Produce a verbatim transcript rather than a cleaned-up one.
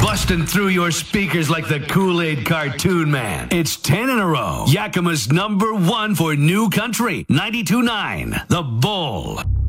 busting through your speakers like the Kool-Aid cartoon man. It's ten in a row. Yakima's number one for new country. ninety-two point nine, The Bull.